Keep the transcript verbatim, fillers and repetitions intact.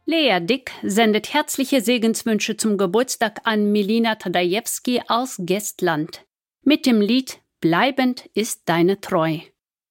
Lea Dick sendet herzliche Segenswünsche zum Geburtstag an Milina Tadajewski aus Gestland mit dem Lied »Bleibend ist deine Treu«.